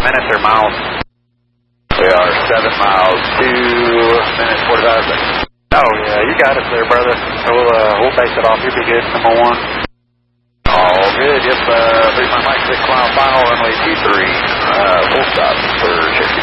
minutes or miles? We are 7 miles, 2 minutes, 45 seconds. Oh, yeah, you got us there, brother. We'll base it off. You'll be good, number 1. All good, yep, my Mike 6 mile final, runway 23, full stop for 6.